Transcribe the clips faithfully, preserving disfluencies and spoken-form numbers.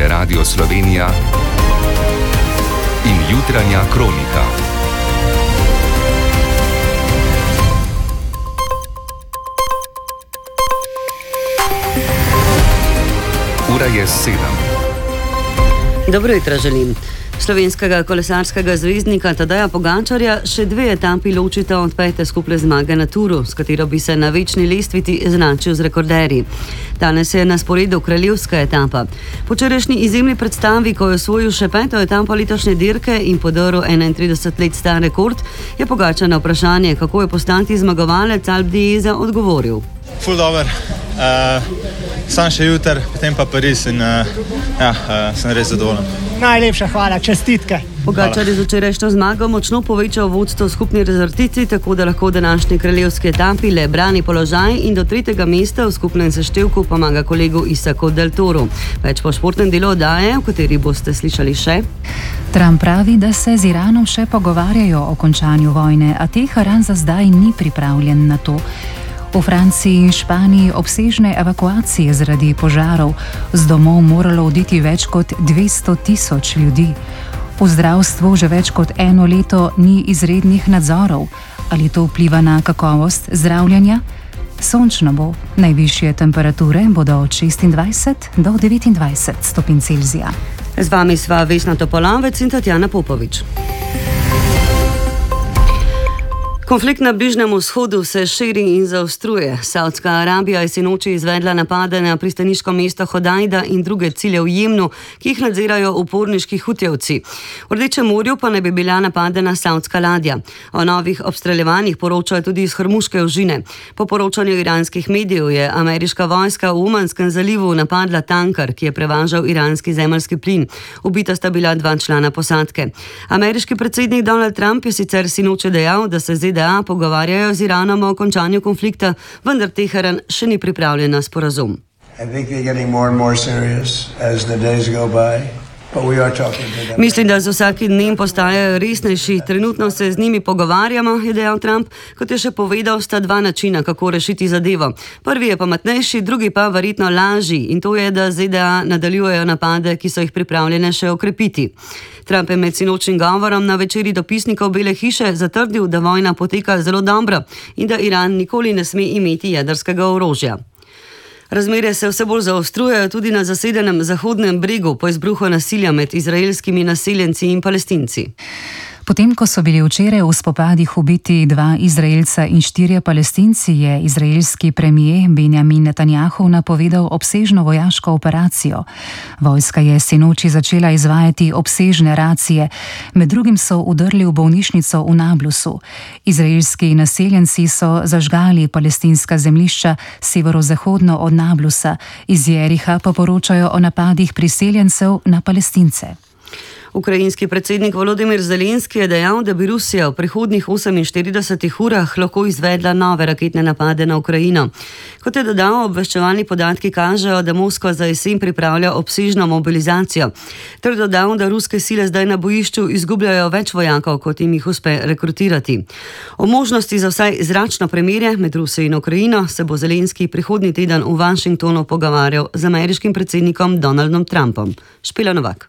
je Radio Slovenija in jutranja kronika. Ura je sedem. Dobro jutro želim. Slovenskega kolesarskega zvezdnika Tadeja Pogačarja še dve etapi ločita od pete skupne zmage na Turu, s katero bi se na večni lestviti eznačil z rekorderji. Danes je na sporedu kraljevska etapa. Po včerajšnji izjemni predstavi, ko je osvojil še peto etapo letošnje dirke in podrl enaintrideset let star rekord, je Pogačar na vprašanje, kako je postati zmagovalec Alpe d'Huez odgovoril. Ful dober, uh, sam še jutr, potem pa Pariz in uh, ja, uh, sem res zadovoljen. Najlepša hvala, čestitke. Pogačar je z včerajšnjo zmago močno povečal vodstvo skupni rezultatici, tako da lahko v današnji kraljevski etapi le brani položaj in do tretjega mesta v skupnem seštevku pomaga kolegu Isaku Del Toru. Več po športnem delu oddaje, v kateri boste slišali še. Trump pravi, da se z Iranom še pogovarjajo o končanju vojne, a Teheran za zdaj ni pripravljen na to. V Franciji in Španiji obsežne evakuacije zaradi požarov, z domov moralo oditi več kot dvesto tisoč ljudi. V zdravstvu že več kot eno leto ni izrednih nadzorov. Ali to vpliva na kakovost zdravljenja? Sončno bo. Najvišje temperature bodo od šestindvajset do devetindvajset stopinj Celzija. Z vami sva Vesna Topolavec in Tatjana Popovič. Konflikt na Bližnjem vzhodu se širi in zaostruje. Saudska Arabija je sinoči izvedla napade na pristaniško mesto Hodajda in druge cilje v Jemnu, ki jih nadzirajo uporniški Hutijevci. V Rdečem morju pa naj bi bila napadena saudska ladja. O novih obstreljevanjih poročajo tudi iz Hormuške ožine. Po poročanju iranskih medijev je ameriška vojska v Omanskem zalivu napadla tanker, ki je prevažal iranski zemeljski plin. Ubita sta bila dva člana posadke. Ameriški predsednik Donald Trump je sicer sinoči dejal, da se Z D A pogovarjajo z Iranom o končanju konflikta, vendar Teheran še ni pripravljen na sporazum. Mislim, da z vsakim dnem postajajo resnejši. Trenutno se z njimi pogovarjamo, je dejal Trump. Kot je še povedal, sta dva načina, kako rešiti zadevo. Prvi je pametnejši, drugi pa verjetno lažji, in to je, da Z D A nadaljujejo napade, ki so jih pripravljene še okrepiti. Trump je med sinočnim govorom na večeri dopisnikov Bele hiše zatrdil, da vojna poteka zelo dobro in da Iran nikoli ne sme imeti jedrskega orožja. Razmere se vse bolj zaostrujejo tudi na zasedenem Zahodnem bregu po izbruhu nasilja med izraelskimi naseljenci in Palestinci. Potem, ko so bili včeraj v spopadih ubiti dva Izraelca in štirje Palestinci, je izraelski premier Benjamin Netanjahu napovedal obsežno vojaško operacijo. Vojska je sinoči začela izvajati obsežne racije, med drugim so udrli v bolnišnico v Nablusu. Izraelski naseljenci so zažgali palestinska zemljišča severozahodno od Nablusa, iz Jeriha pa poročajo o napadih priseljencev na Palestince. Ukrajinski predsednik Volodimir Zelenski je dejal, da bi Rusija v prihodnjih oseminštiridesetih urah lahko izvedla nove raketne napade na Ukrajino. Kot je dodal, obveščevalni podatki kažejo, da Moskva za jesen pripravlja obsežno mobilizacijo. Ter dodal, da ruske sile zdaj na bojišču izgubljajo več vojakov, kot jim jih uspe rekrutirati. O možnosti za vsaj zračno premirje med Rusijo in Ukrajino se bo Zelenski prihodnji teden v Washingtonu pogovarjal z ameriškim predsednikom Donaldom Trumpom. Špela Novak.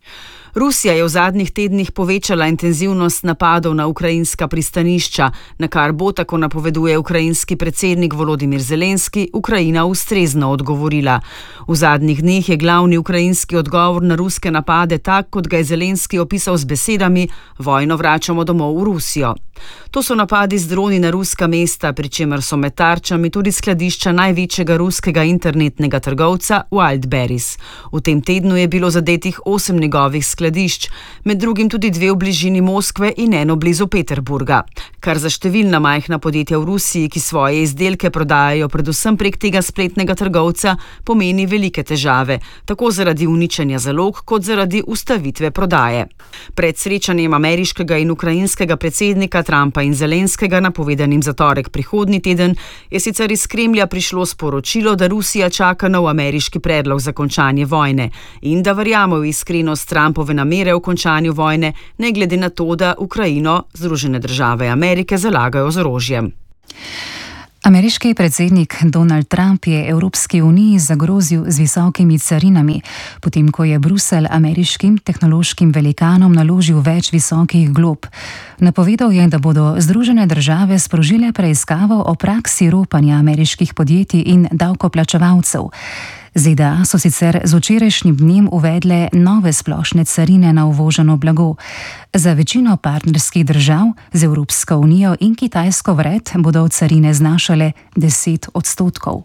Rusija je v zadnjih tednih povečala intenzivnost napadov na ukrajinska pristanišča, na kar bo, tako napoveduje ukrajinski predsednik Volodimir Zelenski, Ukrajina ustrezno odgovorila. V zadnjih dneh je glavni ukrajinski odgovor na ruske napade tak, kot ga je Zelenski opisal z besedami: vojno vračamo domov v Rusijo. To so napadi z droni na ruska mesta, pri čemer so med tarčami tudi skladišča največjega ruskega internetnega trgovca Wildberries. V tem tednu je bilo zadetih osem njegovih skladišč, med drugim tudi dve v bližini Moskve in eno blizu Peterburga. Kar za številna majhna podjetja v Rusiji, ki svoje izdelke prodajajo predvsem prek tega spletnega trgovca, pomeni velike težave, tako zaradi uničenja zalog, kot zaradi ustavitve prodaje. Pred srečanjem ameriškega in ukrajinskega predsednika Trumpa in Zelenskega, napovedanim za torek prihodnji teden, je sicer iz Kremlja prišlo sporočilo, da Rusija čaka nov ameriški predlog za končanje vojne in da verjame v iskrenost Trumpove namere o končanju vojne, ne glede na to, da Ukrajino Združene države Amerike zalagajo z orožjem. Ameriški predsednik Donald Trump je Evropski uniji zagrozil z visokimi carinami, potem ko je Bruselj ameriškim tehnološkim velikanom naložil več visokih glob. Napovedal je, da bodo Združene države sprožile preiskavo o praksi ropanja ameriških podjetij in davkoplačevalcev. Z D A so sicer z včerajšnjim dnem uvedle nove splošne carine na uvoženo blago. Za večino partnerskih držav z Evropsko unijo in Kitajsko vred bodo carine znašale deset odstotkov.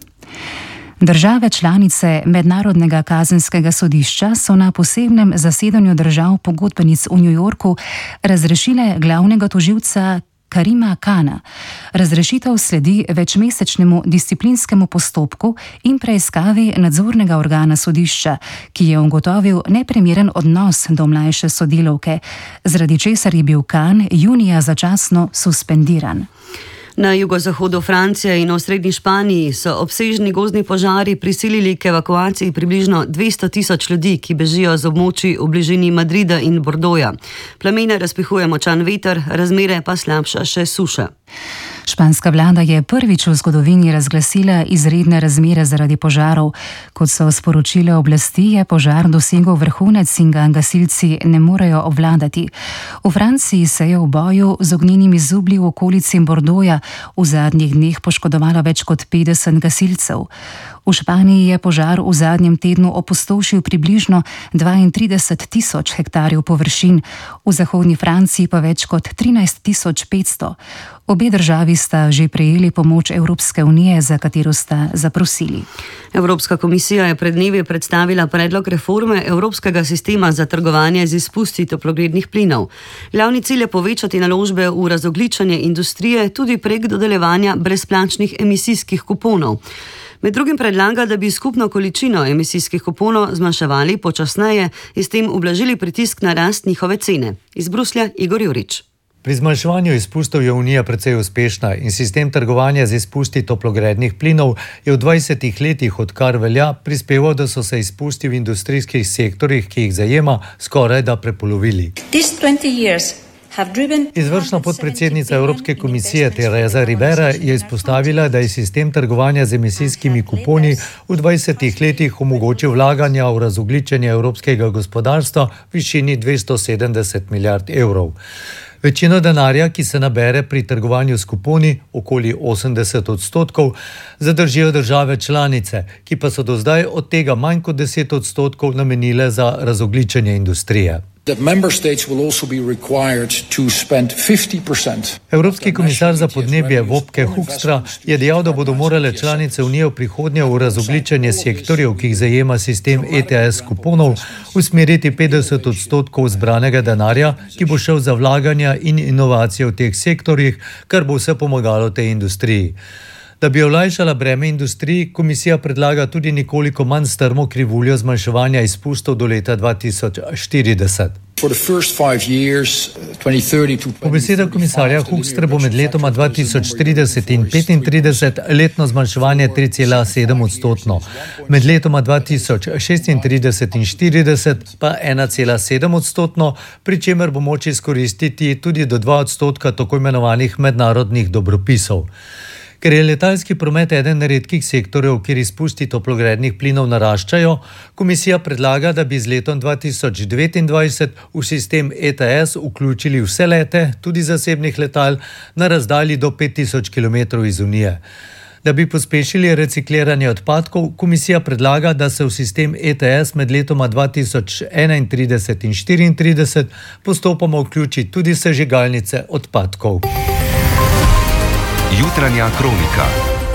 Države članice Mednarodnega kazenskega sodišča so na posebnem zasedanju držav pogodbenic v New Yorku razrešile glavnega tožilca Karima Kana. Razrešitev sledi večmesečnemu disciplinskemu postopku in preiskavi nadzornega organa sodišča, ki je ugotovil neprimeren odnos do mlajše sodelavke, zaradi česar je bil Kan junija začasno suspendiran. Na jugozahodu Francije in v osrednji Španiji so obsežni gozdni požari prisilili k evakuaciji približno dvesto tisoč ljudi, ki bežijo z območij v bližini Madrida in Bordoja. Plamene razpihuje močan veter, razmere pa slabša še suša. Španska vlada je prvič v zgodovini razglasila izredne razmere zaradi požarov. Kot so sporočile oblasti, je požar dosegel vrhunec in ga gasilci ne morejo obvladati. V Franciji se je v boju z ognjenimi zublji v okolici Bordoja v zadnjih dneh poškodovalo več kot petdeset gasilcev. V Španiji je požar v zadnjem tednu opustošil približno dvaintrideset tisoč hektarjev površin, v zahodni Franciji pa več kot trinajst tisoč petsto. Obe državi sta že prejeli pomoč Evropske unije, za katero sta zaprosili. Evropska komisija je pred dnevi predstavila predlog reforme Evropskega sistema za trgovanje z izpusti toplogrednih plinov. Glavni cilj je povečati naložbe v razogljičenje industrije tudi prek dodeljevanja brezplačnih emisijskih kuponov. Med drugim predlaga, da bi skupno količino emisijskih kuponov zmanjševali počasneje in s tem ublažili pritisk na rast njihove cene. Iz Bruslja Igor Jurič. Pri zmanjševanju izpustov je Unija precej uspešna in sistem trgovanja z izpusti toplogrednih plinov je v dvajsetih letih, odkar velja, prispeval, da so se izpusti v industrijskih sektorjih, ki jih zajema, skoraj da prepolovili. Izvršna podpredsednica Evropske komisije Teresa Ribera je izpostavila, da je sistem trgovanja z emisijskimi kuponi v dvajsetih letih omogočil vlaganja v razogljičenje evropskega gospodarstva v višini dvesto sedemdeset milijard evrov. Večino denarja, ki se nabere pri trgovanju s kuponi, okoli osemdeset odstotkov, zadržijo države članice, ki pa so do zdaj od tega manj kot deset odstotkov namenile za razogljičenje industrije. Evropski komisar za podnebje Wopke Hoekstra je dejal, da bodo morale članice Unije v prihodnje v razogljičenje sektorjev, ki jih zajema sistem E T S kuponov, usmeriti petdeset odstotkov zbranega denarja, ki bo šel za vlaganja in inovacije v teh sektorjih, kar bo vse pomagalo tej industriji. Da bi olajšala breme industriji, komisija predlaga tudi nekoliko manj strmo krivuljo zmanjševanja izpustov do leta dva tisoč štirideset. Po besedah komisarja Hoekstra bo med letoma dva tisoč trideset in petintrideset letno zmanjševanje tri cela sedem odstotno, med letoma dva tisoč šestintrideset in štirideset pa ena cela sedem odstotno, pri čemer bo moč izkoristiti tudi do dva odstotka tako imenovanih mednarodnih dobropisov. Ker je letalski promet eden redkih sektorjev, kjer izpusti toplogrednih plinov naraščajo, komisija predlaga, da bi z letom dva tisoč devetindvajset v sistem E T S vključili vse lete, tudi zasebnih letal, na razdalji do pet tisoč kilometrov iz Unije. Da bi pospešili recikliranje odpadkov, komisija predlaga, da se v sistem E T S med letoma dva tisoč enaintrideset in štiriintrideset postopoma vključi tudi sežigalnice odpadkov. Jutranja kronika.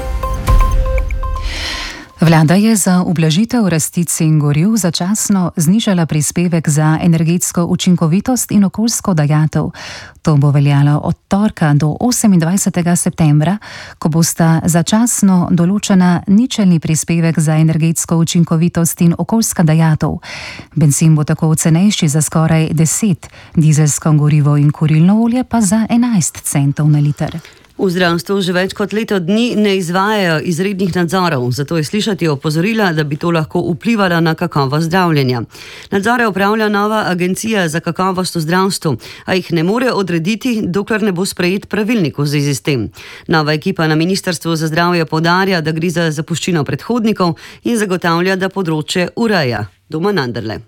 Vlada je za ublažitev rasti cen goriv začasno znižala prispevek za energetsko učinkovitost in okoljsko dajatev. To bo veljalo od torka do osemindvajsetega septembra, ko bosta začasno določena ničelni prispevek za energetsko učinkovitost in okoljska dajatev. Bencin bo tako cenejši za skoraj deset, dizelsko gorivo in kurilno olje pa za enajst centov na liter. V zdravstvu že več kot leto dni ne izvajajo izrednih nadzorov, zato je slišati opozorila, da bi to lahko vplivalo na kakovost zdravljenja. Nadzore upravlja nova agencija za kakovost v zdravstvu, a jih ne more odrediti, dokler ne bo sprejet pravilnik v zvezi s tem. Nova ekipa na Ministrstvu za zdravje poudarja, da gre za zapuščino predhodnikov in zagotavlja, da področje ureja. Domen Anderle.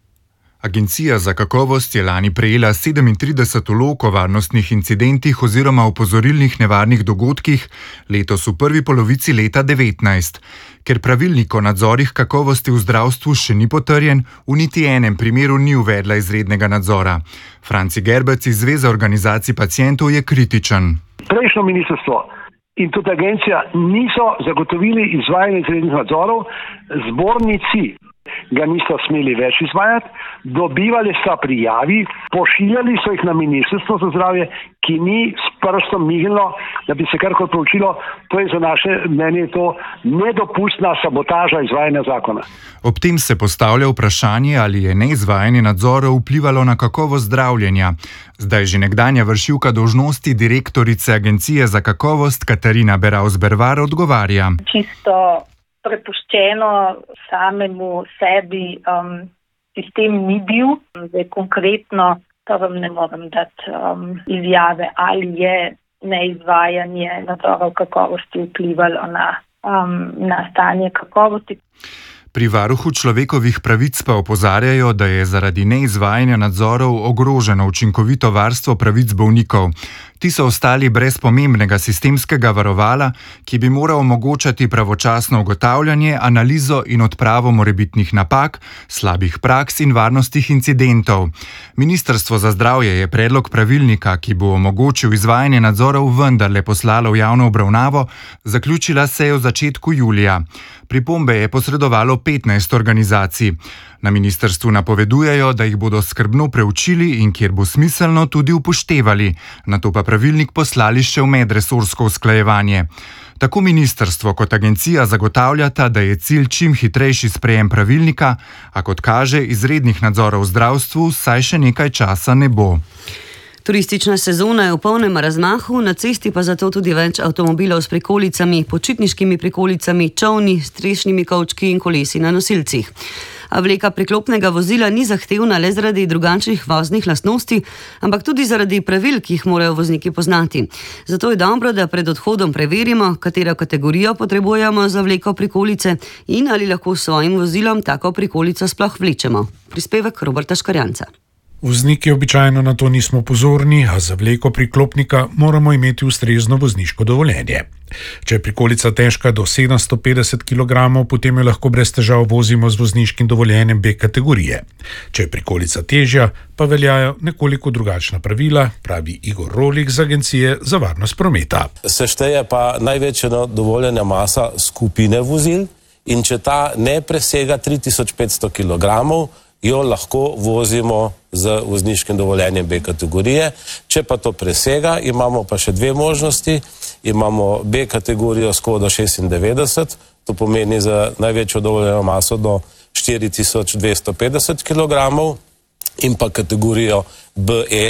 Agencija za kakovost je lani prejela sedemintrideset vlog o varnostnih incidentih oziroma opozorilnih nevarnih dogodkih, letos v prvi polovici leta devetnajst. Ker pravilnik o nadzorih kakovosti v zdravstvu še ni potrjen, v niti enem primeru ni uvedla izrednega nadzora. Franci Gerbec iz Zveze organizacij pacientov je kritičen. Prejšnjo ministrstvo in tudi agencija niso zagotovili izvajanje izrednih nadzorov, zbornici ga niso smeli več izvajati, dobivali sta prijavi, pošiljali so jih na Ministrstvo za zdravje, ki ni s prstom mignilo, da bi se karkoli proučilo. To je za naše mnenje to nedopustna sabotaža izvajanja zakona. Ob tem se postavlja vprašanje, ali je neizvajanje nadzorov vplivalo na kakovost zdravljenja. Zdaj že nekdanja vršilka dolžnosti direktorice Agencije za kakovost Katarina Beravs-Bervar odgovarja. Čisto prepuščeno samemu sebi um, sistem ni bil. Zdaj konkretno pa vam ne morem dati um, izjave, ali je neizvajanje nadzorov kakovosti vplivalo na, um, na stanje kakovosti. Pri varuhu človekovih pravic pa opozarjajo, da je zaradi neizvajanja nadzorov ogroženo učinkovito varstvo pravic bolnikov. Ti so ostali brez pomembnega sistemskega varovala, ki bi moral omogočati pravočasno ugotavljanje, analizo in odpravo morebitnih napak, slabih praks in varnostnih incidentov. Ministrstvo za zdravje je predlog pravilnika, ki bo omogočil izvajanje nadzorov, vendarle poslalo v javno obravnavo, zaključila se je v začetku julija. Pripombe je posredovalo petnajst organizacij. Na ministrstvu napovedujejo, da jih bodo skrbno preučili in kjer bo smiselno tudi upoštevali, nato pa pravilnik poslali še v medresorsko usklajevanje. Tako ministrstvo kot agencija zagotavljata, da je cilj čim hitrejši sprejem pravilnika, a kot kaže, izrednih nadzorov v zdravstvu saj še nekaj časa ne bo. Turistična sezona je v polnem razmahu, na cesti pa zato tudi več avtomobilov s prikolicami, počitniškimi prikolicami, čolni, strešnimi kovčki in kolesi na nosilcih. A vleka priklopnega vozila ni zahtevna le zaradi drugačnih voznih lastnosti, ampak tudi zaradi pravil, ki jih morajo vozniki poznati. Zato je dobro, da pred odhodom preverimo, katero kategorijo potrebujemo za vleko prikolice in ali lahko s svojim vozilom tako prikolico sploh vlečemo. Prispevek Roberta Škarjanca. Vozniki običajno na to nismo pozorni, a za vleko priklopnika moramo imeti ustrezno vozniško dovoljenje. Če je prikolica težka do sedemsto petdeset kilogramov, potem jo lahko brez težav vozimo z vozniškim dovoljenjem B kategorije. Če je prikolica težja, pa veljajo nekoliko drugačna pravila, pravi Igor Rolik z Agencije za varnost prometa. Sešteje pa največja dovoljena masa skupine vozil in če ta ne presega tri tisoč petsto kilogramov, jo lahko vozimo z vozniškim dovoljenjem B kategorije. Če pa to presega, imamo pa še dve možnosti. Imamo B kategorijo s kodo šestindevetdeset, to pomeni za največjo dovoljeno maso do štiri tisoč dvesto petdeset kilogramov, in pa kategorijo B E,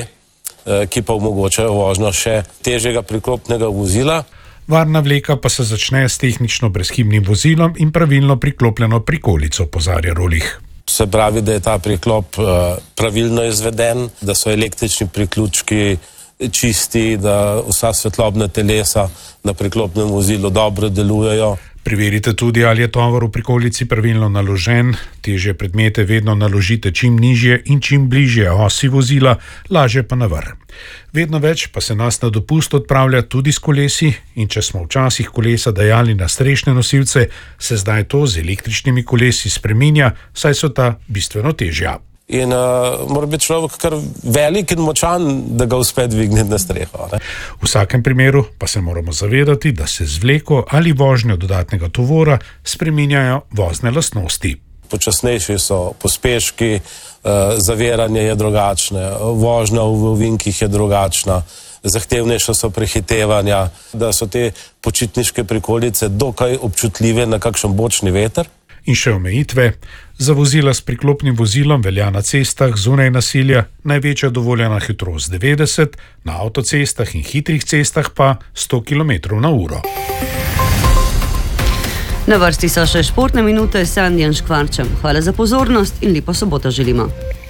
ki pa omogočajo vožnjo še težjega priklopnega vozila. Varna vleka pa se začne s tehnično brezhibnim vozilom in pravilno priklopljeno prikolico, opozarja Rolih. Se pravi, da je ta priklop uh, pravilno izveden, da so električni priključki čisti, da vsa svetlobna telesa na priklopnem vozilu dobro delujejo. Preverite tudi, ali je tovor v prikolici pravilno naložen. Težje predmete vedno naložite čim nižje in čim bližje osi vozila, lažje pa na vrh. Vedno več pa se nas na dopust odpravlja tudi s kolesi in če smo včasih kolesa dajali na strešne nosilce, se zdaj to z električnimi kolesi spreminja, saj so ta bistveno težja. In uh, mora biti človek kar velik in močan, da ga uspe dvigniti na streho. Ne? V vsakem primeru pa se moramo zavedati, da se z vleko ali vožnjo dodatnega tovora spreminjajo vozne lastnosti. Počasnejši so pospeški, uh, zaviranje je drugačne, vožnja v ovinkih je drugačna, zahtevnejše so prehitevanja, da so te počitniške prikolice dokaj občutljive na kakšen bočni veter. In še omejitve. Za vozila s priklopnim vozilom velja na cestah zunaj naselja največja dovoljena hitrost devetdeset, na avtocestah in hitrih cestah pa sto kilometrov na uro. Na vrsti so še športne minute s Sandijem Škvarčem. Hvala za pozornost in lepo soboto želimo.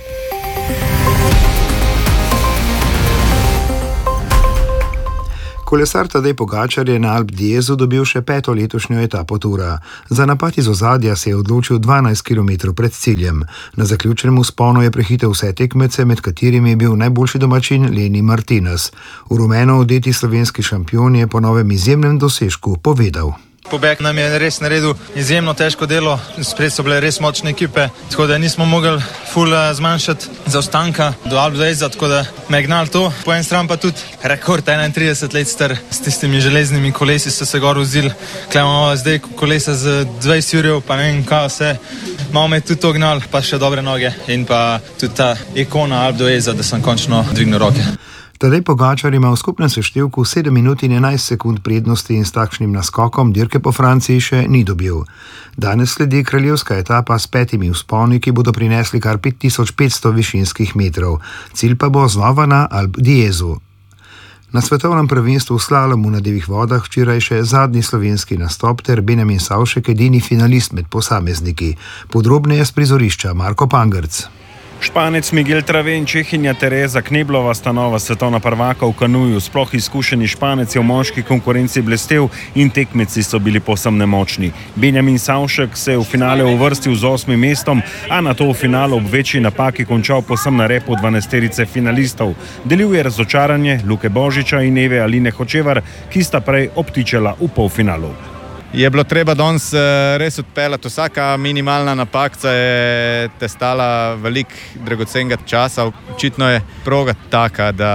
Kolesar Tadej Pogačar je na Alpe d'Huez dobil še peto letošnjo etapo tura. Za napad iz ozadja se je odločil dvanajst kilometrov pred ciljem. Na zaključenem vzponu je prehitel vse tekmece, med katerimi je bil najboljši domačin Leni Martinez. V rumeno odeti slovenski šampion je po novem izjemnem dosežku povedal. Pobeg nam je res naredil izjemno težko delo, spred so bile res močne ekipe, tako da nismo mogli ful zmanjšati zaostanka do Alpe d'Hueza, tako da me je gnal to. Po en stran pa tudi rekord enaintrideset let star s tistimi železnimi kolesi so se gor vozili. Tukaj imamo zdaj kolesa z dvajset jurjev, pa ne vem kaj vse. Malo me je tudi to gnal, pa še dobre noge in pa tudi ta ikona Alpe d'Hueza, da sem končno dvignil roke. Tadej Pogačar ima v skupnem seštevku sedem minut in enajst sekund prednosti in s takšnim naskokom dirke po Franciji še ni dobil. Danes sledi kraljevska etapa s petimi vzponi, ki bodo prinesli kar pet tisoč petsto višinskih metrov. Cilj pa bo znova na Alpe d'Huezu. Na svetovnem prvenstvu v slalomu na divjih vodah včeraj še zadnji slovenski nastop ter Benjamin Savšek edini finalist med posamezniki. Podrobneje s prizorišča Marko Pangrc. Španec Miguel Trave in Čehinja Tereza Kneblova sta nova svetovna prvaka v kanuju. Sploh izkušeni Španec je v moški konkurenci blestel in tekmeci so bili povsem nemočni. Benjamin Savšek se je v finale uvrstil z osmim mestom, a nato v finalu ob večji napaki končal povsem na repu dvanajsterice finalistov. Delil je razočaranje Luke Božiča in Eve Aline Hočevar, ki sta prej obtičala v polfinalu. Je bilo treba danes res odpeljati. Vsaka minimalna napakca je te stala veliko dragocenega časa. Očitno je proga taka, da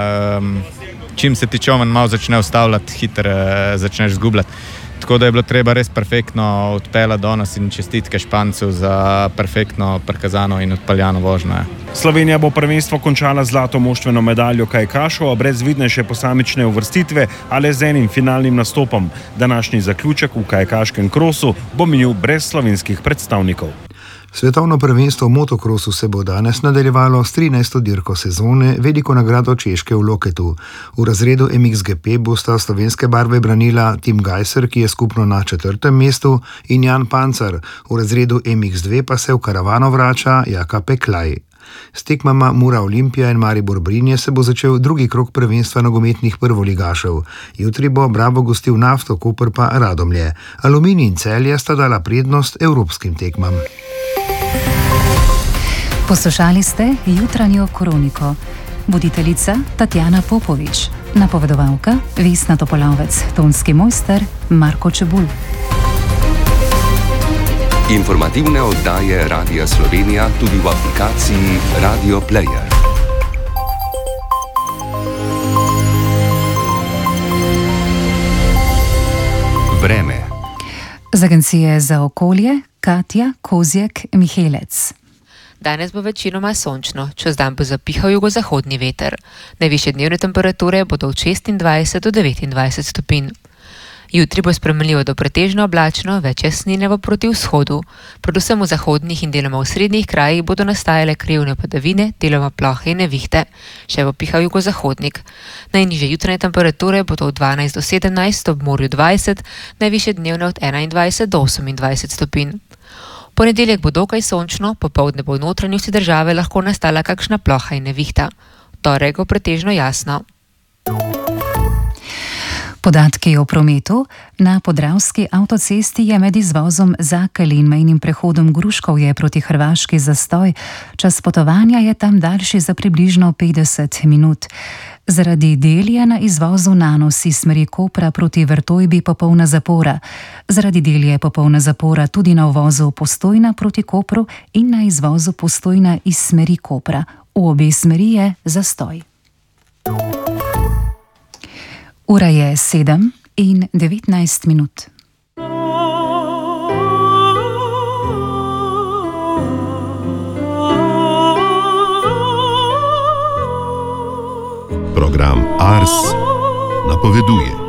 čim se ti čomen malo začne ustavljati, hitro začneš zgubljati. Tako da je bilo treba res perfektno odpeljati danes in čestitke Špancu za perfektno prikazano in odpeljano vožnjo. Slovenija bo prvenstvo končala zlato moštveno medaljo kajakašov, a brez vidnejše posamične uvrstitve, ali z enim finalnim nastopom. Današnji zaključek v kajakaškem krosu bo minil brez slovenskih predstavnikov. Svetovno prvenstvo v motokrosu se bo danes nadaljevalo s trinajsto dirko sezone, veliko nagrado Češke v Loketu. V razredu M X G P bosta slovenske barve branila Tim Gajser, ki je skupno na četrtem mestu, in Jan Pancar. V razredu M X dve pa se v karavano vrača Jaka Peklaj. S tekmama Mura Olimpija in Maribor Brinje se bo začel drugi krog prvenstva nogometnih prvoligašev. Jutri bo Bravo gostil Nafto, Koper pa Radomlje. Aluminij in Celje sta dala prednost evropskim tekmam. Poslušali ste jutranjo kroniko. Voditeljica Tatjana Popovič, napovedovalka Vesna Topolovec, tonski mojster Marko Čebulj. Informativne oddaje Radia Slovenija tudi v aplikaciji Radio Player. Vreme. Z Agencije za okolje Katja Kozjek-Mihelec. Danes bo večinoma sončno, čez dan bo zapihal jugozahodni veter. Najvišje dnevne temperature bodo od šestindvajset do devetindvajset stopinj. Jutri bo spremenljivo do pretežno oblačno, več jasnine bo proti vzhodu. Predvsem v zahodnih in deloma v srednjih krajih bodo nastajale krivne padavine, deloma plohe in nevihte. Še bo pihal jugozahodnik. Najnižje jutranje temperature bodo od dvanajst do sedemnajst, ob morju dvajset, najvišje dnevne od enaindvajset do osemindvajset stopinj. V ponedeljek bo dokaj sončno, popoldne bo v notranjosti države lahko nastala kakšna ploha in nevihta. V torek bo pretežno jasno. Podatki o prometu. Na Podravski avtocesti je med izvozom Zakelj in mejnim prehodom Gruškovje proti Hrvaški zastoj. Čas potovanja je tam daljši za približno petdeset minut. Zaradi del je na izvozu Nanos iz smeri Kopra proti Vrtojbi popolna zapora. Zaradi del je popolna zapora tudi na uvozu Postojna proti Kopru in na izvozu Postojna iz smeri Kopra. V obe smeri je zastoj. Ura je sedem in devetnajst minut. Program Ars napoveduje.